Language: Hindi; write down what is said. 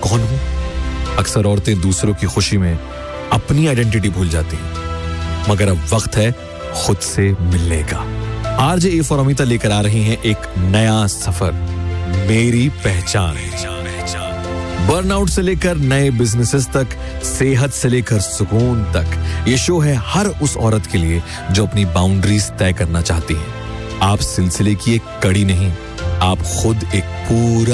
कौन हूं? अक्सर औरतें दूसरों की खुशी में अपनी आइडेंटिटी भूल जाती हैं, मगर अब वक्त है खुद से मिलने का। आरजे ए फॉर अमिता लेकर आ रही हैं एक नया सफर, मेरी पहचान। बर्नआउट से लेकर नए बिजनेसेस तक, सेहत से लेकर सुकून तक, ये शो है हर उस औरत के लिए जो अपनी बाउंड्रीज तय करना चाहती है। आप सिलसिले की एक कड़ी नहीं, आप खुद एक पूरा